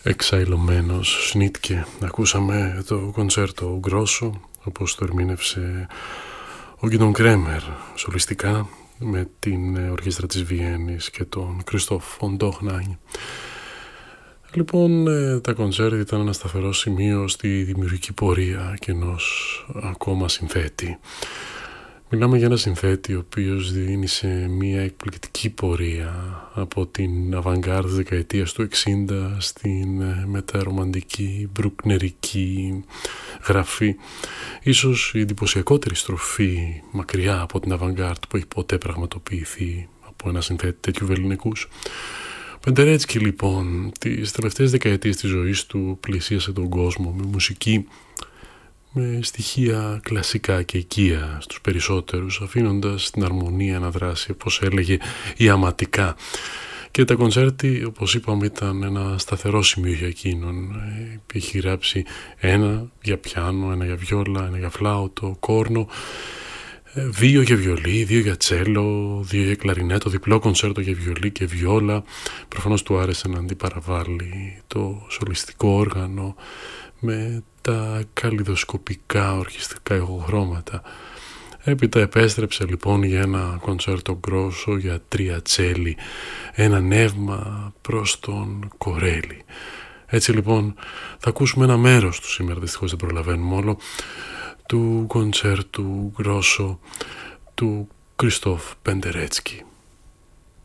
Εξαϊλωμένος Σνίτκε. Ακούσαμε το κοντσέρτο Γκρόσο, όπως το ερμήνευσε ο Γκίντον Κρέμερ σολιστικά με την Ορχήστρα της Βιέννης και τον Κριστόφ φον Ντόχναϊν. Λοιπόν, τα κοντσέρτα ήταν ένα σταθερό σημείο στη δημιουργική πορεία και ενός ακόμα συνθέτη. Μιλάμε για ένα συνθέτη ο οποίος δίνει σε μια εκπληκτική πορεία από την αβανγκάρδ της δεκαετίας του 60 στην μεταρομαντική, μπρουκνερική γραφή. Ίσως η εντυπωσιακότερη στροφή μακριά από την αβανγκάρδ που έχει ποτέ πραγματοποιηθεί από ένα συνθέτη τέτοιου βεληνικούς. Πεντερέτσκι λοιπόν τις τελευταίες δεκαετίες της ζωής του πλησίασε τον κόσμο με μουσική με στοιχεία κλασικά και οικεία στους περισσότερους, αφήνοντας την αρμονία να δράσει, όπως έλεγε, ιαματικά. Και τα κοντσέρτι, όπως είπαμε, ήταν ένα σταθερό σημείο για εκείνον. Είχε γράψει ένα για πιάνο, ένα για βιόλα, ένα για φλάουτο, κόρνο, 2 για βιολί, 2 για τσέλο, 2 για κλαρινέτο, διπλό κοντσέρτο για βιολί και βιόλα. Προφανώς του άρεσε να αντιπαραβάλει το σολιστικό όργανο με τα καλλιδοσκοπικά ορχιστικά ηχοχρώματα. Έπειτα επέστρεψε λοιπόν για ένα κοντσέρτο γκρόσο για 3 τσέλι, ένα νεύμα προς τον Κορέλι. Έτσι λοιπόν θα ακούσουμε ένα μέρος του σήμερα, δυστυχώς δεν προλαβαίνουμε όλο, του κοντσέρτου γκρόσο του Κριστόφ Πεντερέτσκι.